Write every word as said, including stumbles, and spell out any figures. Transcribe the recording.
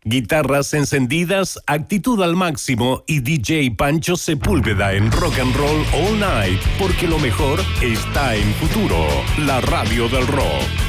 Guitarras encendidas, actitud al máximo y D J Pancho Sepúlveda en Rock and Roll All Night, porque lo mejor está en Futuro, la radio del rock.